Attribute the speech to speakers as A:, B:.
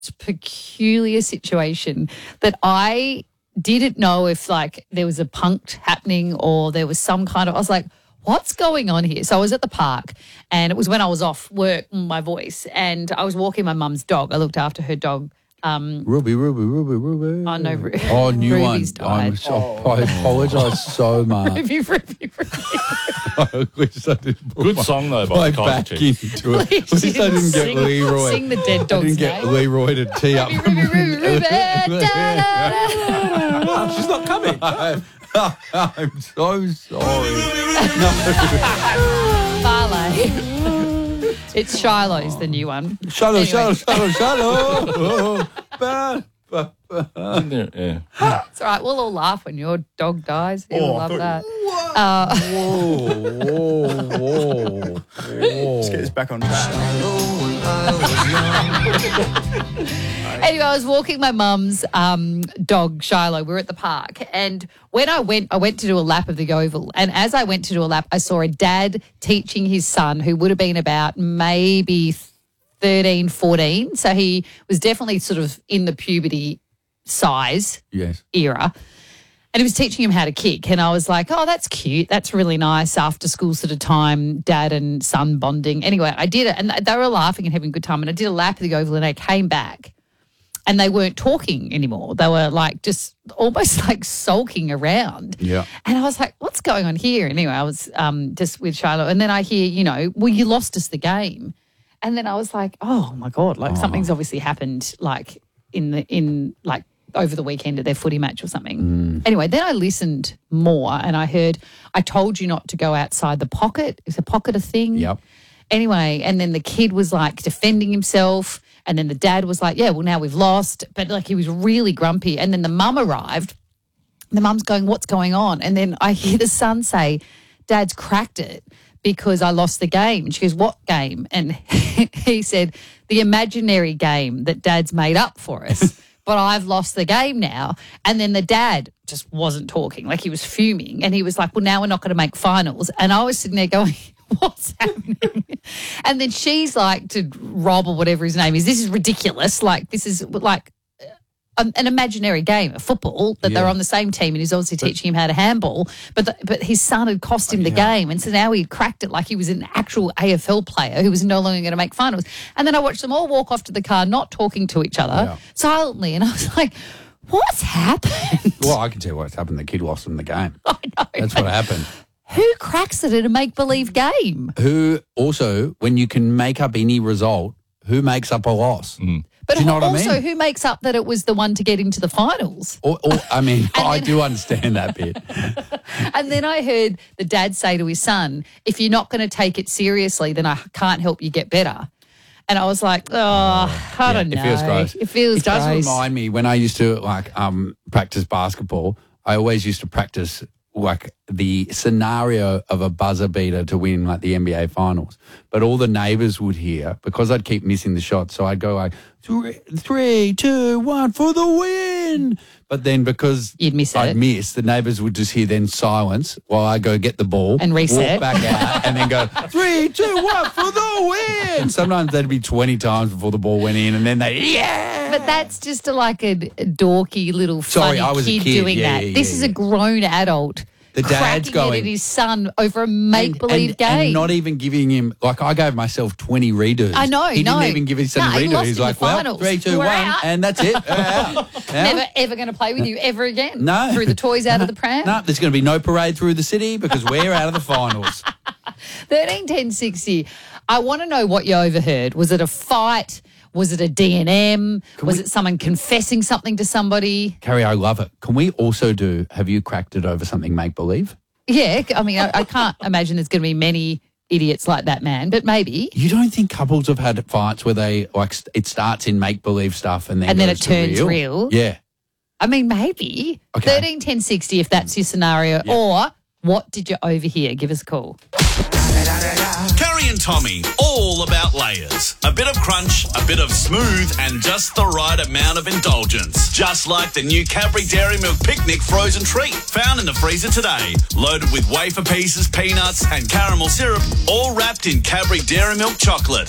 A: peculiar situation that I didn't know if like there was a punct happening or there was some kind of, I was like, what's going on here? So I was at the park and it was when I was off work, my voice, and I was walking my mum's dog. I looked after her dog.
B: Ruby.
A: Oh, no.
B: Oh, new
A: Ruby's
B: one.
A: died.
B: I apologise so much.
A: Ruby.
B: I wish I didn't put
C: Good song, though, by the
B: back
C: Kaiser Chiefs.
B: into it. At least I didn't get Leroy.
A: Sing the dead dog's
B: I didn't get
A: name.
B: Leroy to tee up.
A: Ruby, da-da-da-da.
D: She's not coming.
B: I'm so sorry.
A: Ballet. It's Shiloh's the new one.
B: Shiloh.
C: Isn't there? Yeah.
A: It's all right. We'll all laugh when your dog dies. You'll love that.
B: Whoa.
D: Let's get this back on track.
A: Anyway, I was walking my mum's dog, Shiloh. We were at the park. And when I went to do a lap of the oval. And as I went to do a lap, I saw a dad teaching his son, who would have been about maybe 13, 14. So he was definitely sort of in the puberty size era. And he was teaching him how to kick. And I was like, oh, that's cute. That's really nice after school sort of time, dad and son bonding. Anyway, I did it. And they were laughing and having a good time. And I did a lap of the oval and I came back and they weren't talking anymore. They were like just almost like sulking around.
B: Yeah.
A: And I was like, what's going on here? Anyway, I was just with Charlotte. And then I hear, well, you lost us the game. And then I was like, oh, my God, like something's obviously happened like in over the weekend at their footy match or something. Anyway, then I listened more and I heard, I told you not to go outside the pocket. Is a pocket a thing?
B: Yep.
A: Anyway, and then the kid was like defending himself and then the dad was like, yeah, well, now we've lost. But like he was really grumpy. And then the mum arrived. The mum's going, what's going on? And then I hear the son say, Dad's cracked it because I lost the game. And she goes, what game? And he said, the imaginary game that Dad's made up for us. But I've lost the game now. And then the dad just wasn't talking, like he was fuming. And he was like, well, now we're not going to make finals. And I was sitting there going, what's happening? And then she's like to Rob or whatever his name is, this is ridiculous. Like this is like an imaginary game of football that they're on the same team and he's obviously teaching him how to handball. But his son had cost him the game. And so now he'd cracked it like he was an actual AFL player who was no longer going to make finals. And then I watched them all walk off to the car, not talking to each other silently. And I was like, what's happened?
B: Well, I can tell you what's happened. The kid lost him the game.
A: I know.
B: That's what happened.
A: Who cracks it in a make-believe game?
B: Who also, when you can make up any result, who makes up a loss?
A: But
B: Do you know what
A: also,
B: I mean?
A: who makes up that it was the one to get into the finals?
B: I do understand that bit.
A: And then I heard the dad say to his son, if you're not going to take it seriously, then I can't help you get better. And I was like, I don't know.
B: It feels gross.
A: It
B: does
A: gross.
B: remind me when I used to practice basketball, I always used to practice like the scenario of a buzzer beater to win like the NBA finals. But all the neighbours would hear because I'd keep missing the shots. So I'd go like 3, 2, 1 for the win. But then because
A: You'd miss
B: I'd
A: it.
B: miss, the neighbours would just hear then silence while I go get the ball
A: And reset.
B: walk back out and then go 3, 2, 1 for the win. Sometimes that'd be 20 times before the ball went in and then
A: But that's just a dorky little funny
B: I was a
A: kid
B: kid.
A: doing that. This is a grown adult.
B: The dad's
A: cracking
B: going
A: it at his son over a make-believe game.
B: And not even giving him, like I gave myself 20 redos.
A: I know,
B: He didn't even give his son a
A: he
B: redo.
A: lost
B: He's
A: in the
B: like, well,
A: finals.
B: 3, 2,
A: We're
B: 1,
A: out.
B: and that's it.
A: Never ever going to play with you ever again.
B: No.
A: Threw the toys out of the pram.
B: No, there's going to be no parade through the city because we're out of the finals.
A: 13 10 60. I want to know what you overheard. Was it a fight? Was it a D&M? Was it someone confessing something to somebody?
B: Carrie, I love it. Can we also do, have you cracked it over something make-believe?
A: Yeah, I mean, I can't imagine there's going to be many idiots like that man, but maybe.
B: You don't think couples have had fights where they, like, it starts in make-believe stuff and then
A: it
B: goes to
A: turns real?
B: Yeah.
A: I mean, maybe.
B: Okay.
A: 13 10 60 if that's your scenario.
B: Yeah.
A: Or what did you overhear? Give us a call.
E: Carrie and Tommy, all about layers. A bit of crunch, a bit of smooth, and just the right amount of indulgence. Just like the new Cadbury Dairy Milk Picnic frozen treat, found in the freezer today. Loaded with wafer pieces, peanuts, and caramel syrup, all wrapped in Cadbury Dairy Milk chocolate.